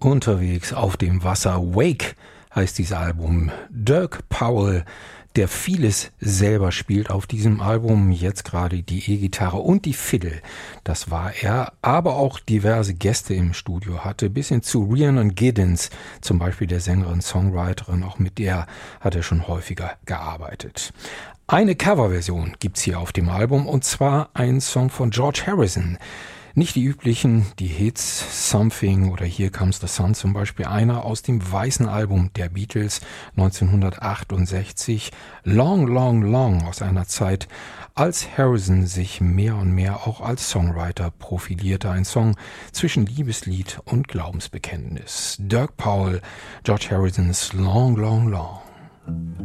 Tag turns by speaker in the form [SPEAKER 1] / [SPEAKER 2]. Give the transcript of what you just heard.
[SPEAKER 1] Unterwegs auf dem Wasser. Wake heißt dieses Album. Dirk Powell, der vieles selber spielt auf diesem Album, jetzt gerade die E-Gitarre und die Fiddle, das war er, aber auch diverse Gäste im Studio hatte, bis hin zu Rhiannon Giddens, zum Beispiel der Sängerin, Songwriterin, auch mit der hat er schon häufiger gearbeitet. Eine Coverversion gibt's hier auf dem Album, und zwar ein Song von George Harrison. Nicht die üblichen, die Hits, Something oder Here Comes the Sun zum Beispiel, einer aus dem weißen Album der Beatles 1968, Long, Long, Long, aus einer Zeit, als Harrison sich mehr und mehr auch als Songwriter profilierte. Ein Song zwischen Liebeslied und Glaubensbekenntnis. Dirk Powell, George Harrisons Long, Long, Long.